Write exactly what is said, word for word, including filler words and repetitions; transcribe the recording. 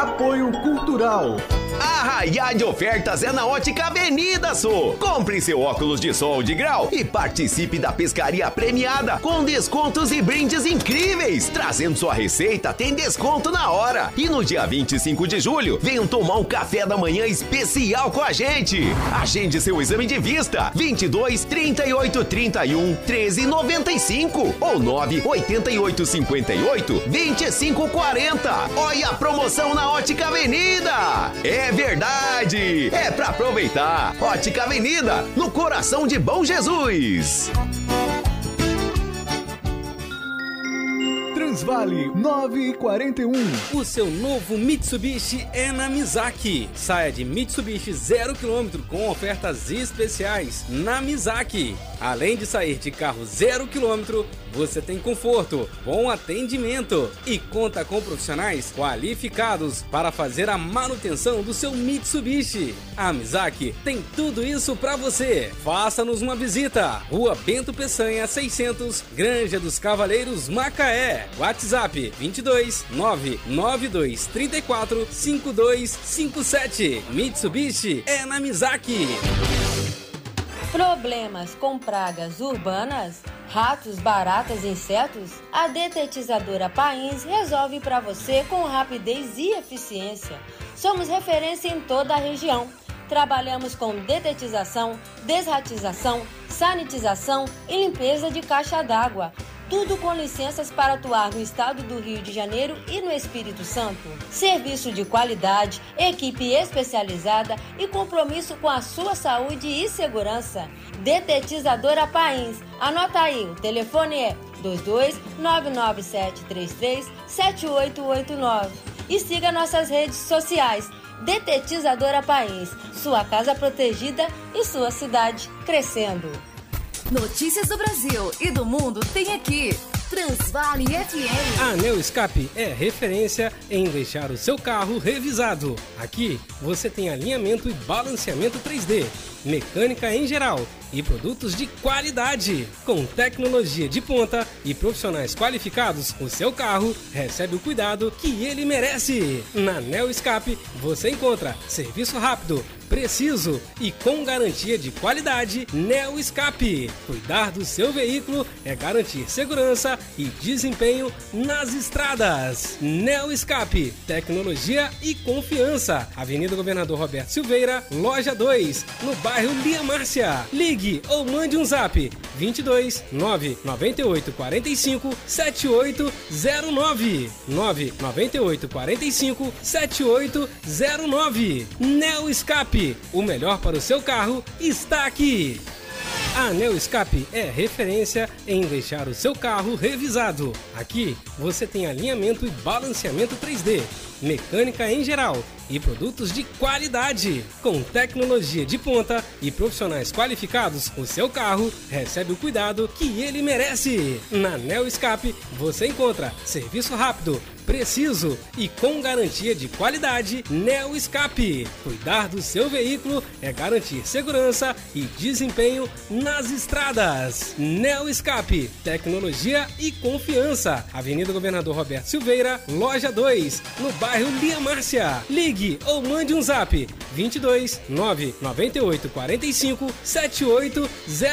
Apoio Cultural. Arraiá de ofertas é na Ótica Avenida Sul. Compre seu óculos de sol de grau e participe da pescaria premiada com descontos e brindes incríveis. Trazendo sua receita, tem desconto na hora. E no dia vinte e cinco de julho, venham tomar um café da manhã especial com a gente. Agende seu exame de vista. vinte e dois, trinta e oito, trinta e um, treze, noventa e cinco ou nove, oitenta e oito, cinquenta e oito, vinte e cinco, quarenta. Olha a promoção na Ótica Avenida. É verdade! É pra aproveitar! Ótica Avenida, no coração de Bom Jesus! Transvale nove e quarenta e um. O seu novo Mitsubishi é na Mizaki. Saia de Mitsubishi zero quilômetro com ofertas especiais na Mizaki. Além de sair de carro zero quilômetro, você tem conforto, bom atendimento e conta com profissionais qualificados para fazer a manutenção do seu Mitsubishi. A Mizaki tem tudo isso para você. Faça-nos uma visita. Rua Bento Peçanha seiscentos, Granja dos Cavaleiros, Macaé. WhatsApp vinte e dois, nove nove dois, trinta e quatro, cinquenta e dois cinquenta e sete. Mitsubishi é na Mizaki. Problemas com pragas urbanas? Ratos, baratas e insetos? A detetizadora Pains resolve para você com rapidez e eficiência. Somos referência em toda a região. Trabalhamos com detetização, desratização, sanitização e limpeza de caixa d'água. Tudo com licenças para atuar no estado do Rio de Janeiro e no Espírito Santo. Serviço de qualidade, equipe especializada e compromisso com a sua saúde e segurança. Detetizadora Pains. Anota aí, o telefone é dois dois nove nove sete três três sete oito oito nove. E siga nossas redes sociais. Detetizadora Pains. Sua casa protegida e sua cidade crescendo. Notícias do Brasil e do mundo tem aqui. Transvale F M. A Neo Escape é referência em deixar o seu carro revisado. Aqui você tem alinhamento e balanceamento três D, mecânica em geral e produtos de qualidade. Com tecnologia de ponta e profissionais qualificados, o seu carro recebe o cuidado que ele merece. Na Neo Escape você encontra serviço rápido, preciso e com garantia de qualidade. Neo Escape. Cuidar do seu veículo é garantir segurança e desempenho nas estradas. Neo Escape. Tecnologia e confiança. Avenida Governador Roberto Silveira, loja dois, no bairro Lia Márcia. Ligue ou mande um zap vinte e dois, nove nove oito, quatro cinco, sete oito zero nove nove nove oito, quatro cinco, sete oito zero nove. Neo Escape, o melhor para o seu carro está aqui. A Neo Escape é referência em deixar o seu carro revisado. Aqui você tem alinhamento e balanceamento três D, mecânica em geral e produtos de qualidade. Com tecnologia de ponta e profissionais qualificados, o seu carro recebe o cuidado que ele merece. Na Neo Escape você encontra serviço rápido, preciso e com garantia de qualidade. Neo Escape. Cuidar do seu veículo é garantir segurança e desempenho nas estradas. Neo Escape. Tecnologia e confiança. Avenida Governador Roberto Silveira, loja dois, no bairro Lia Márcia. Ligue ou mande um zap vinte e dois, nove nove oito, quatro cinco, sete oito zero